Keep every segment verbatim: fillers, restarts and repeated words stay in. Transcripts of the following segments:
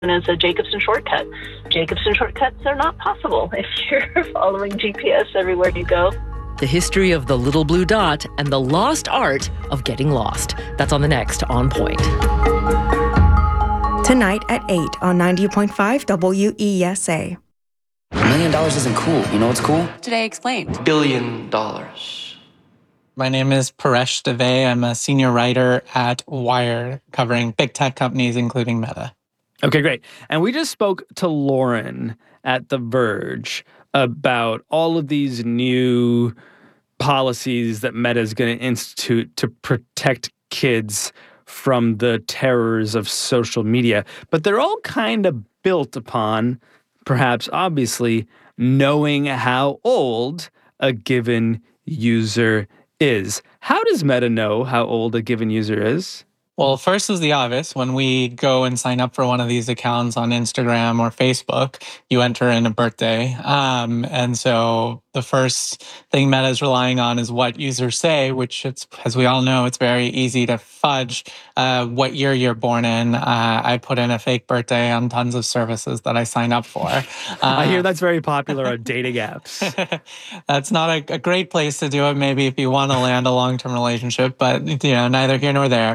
as a Jacobson shortcut. Jacobson shortcuts are not possible if you're following G P S everywhere you go. The history of the little blue dot and the lost art of getting lost. That's on the next On Point. Tonight at eight on ninety point five W E S A. A million dollars isn't cool. You know what's cool? Today Explained. Billion dollars. My name is Paresh Dave. I'm a senior writer at Wired, covering big tech companies, including Meta. Okay, great. And we just spoke to Lauren at The Verge about all of these new policies that Meta is going to institute to protect kids from the terrors of social media. But they're all kind of built upon, perhaps obviously, knowing how old a given user is. How does Meta know how old a given user is? Well, first is the obvious. When we go and sign up for one of these accounts on Instagram or Facebook, you enter in a birthday. Um, and so the first thing Meta is relying on is what users say, which, it's, as we all know, it's very easy to fudge uh, what year you're born in. Uh, I put in a fake birthday on tons of services that I sign up for. Uh, I hear that's very popular on dating apps. That's not a, a great place to do it, maybe if you want to land a long-term relationship, but you know, neither here nor there.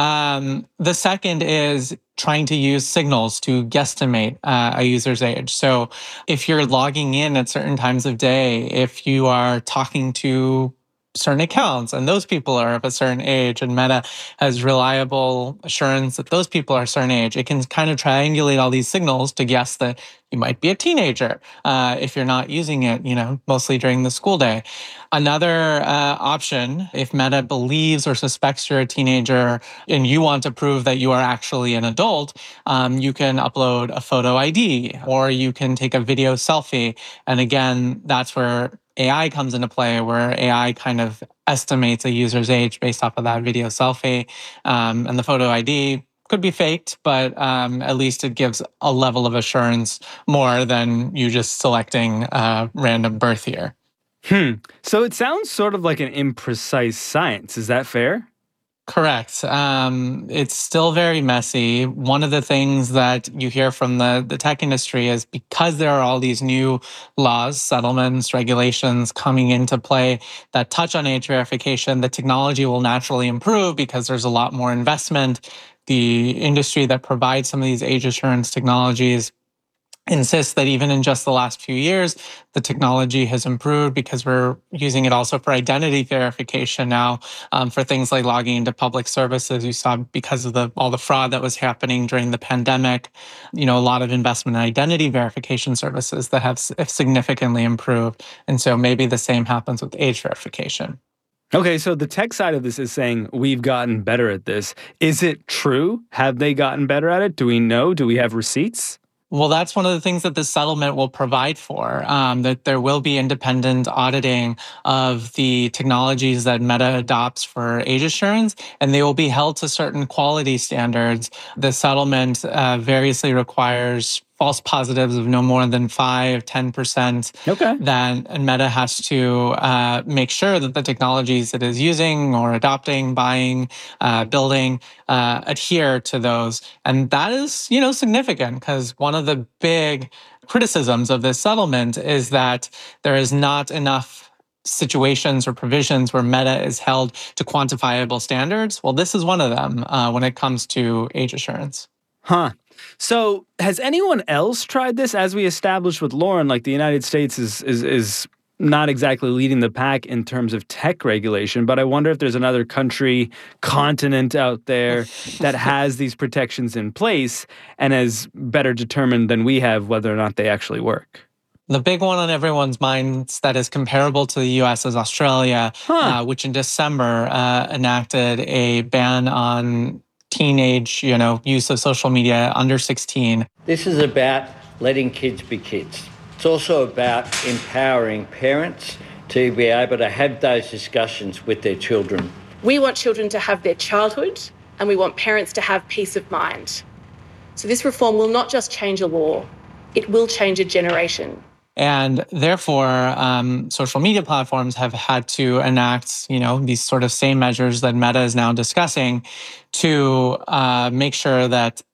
Um, the second is trying to use signals to guesstimate uh, a user's age. So if you're logging in at certain times of day, if you are talking to certain accounts and those people are of a certain age and Meta has reliable assurance that those people are a certain age, it can kind of triangulate all these signals to guess that you might be a teenager uh, if you're not using it, you know, mostly during the school day. Another uh, option, if Meta believes or suspects you're a teenager and you want to prove that you are actually an adult, um, you can upload a photo I D or you can take a video selfie. And again, that's where A I comes into play, where A I kind of estimates a user's age based off of that video selfie. Um, and the photo I D could be faked, but um, at least it gives a level of assurance more than you just selecting a random birth year. Hmm. So it sounds sort of like an imprecise science. Is that fair? Correct. Um, it's still very messy. One of the things that you hear from the, the tech industry is because there are all these new laws, settlements, regulations coming into play that touch on age verification, the technology will naturally improve because there's a lot more investment. The industry that provides some of these age assurance technologies insists that even in just the last few years, the technology has improved because we're using it also for identity verification now um, for things like logging into public services. You saw because of the all the fraud that was happening during the pandemic, you know, a lot of investment in identity verification services that have, have significantly improved. And so maybe the same happens with age verification. Okay, so the tech side of this is saying we've gotten better at this. Is it true? Have they gotten better at it? Do we know? Do we have receipts? Well, that's one of the things that this settlement will provide for, um, that there will be independent auditing of the technologies that Meta adopts for age assurance, and they will be held to certain quality standards. The settlement uh, variously requires false positives of no more than five, ten percent. Okay. Then Meta has to uh, make sure that the technologies it is using or adopting, buying, uh, building, uh, adhere to those. And that is, you know, significant because one of the big criticisms of this settlement is that there is not enough situations or provisions where Meta is held to quantifiable standards. Well, this is one of them uh, when it comes to age assurance. Huh. So has anyone else tried this? As we established with Lauren, like the United States is is is not exactly leading the pack in terms of tech regulation, but I wonder if there's another country, continent out there that has these protections in place and is better determined than we have whether or not they actually work. The big one on everyone's minds that is comparable to the U S is Australia, Huh. uh, which in December uh, enacted a ban on teenage, you know, use of social media under sixteen. This is about letting kids be kids. It's also about empowering parents to be able to have those discussions with their children. We want children to have their childhood and we want parents to have peace of mind. So this reform will not just change a law, it will change a generation. And therefore, um, social media platforms have had to enact, you know, these sort of same measures that Meta is now discussing to uh, make sure that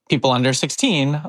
people under sixteen